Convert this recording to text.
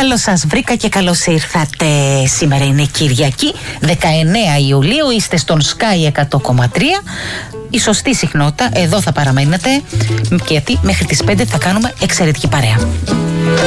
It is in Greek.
Καλώς σας βρήκα και καλώς ήρθατε. Σήμερα είναι Κυριακή, 19 Ιουλίου, είστε στον Sky 100,3. Η σωστή συχνότητα, εδώ θα παραμένετε, γιατί μέχρι τις 5 θα κάνουμε εξαιρετική παρέα.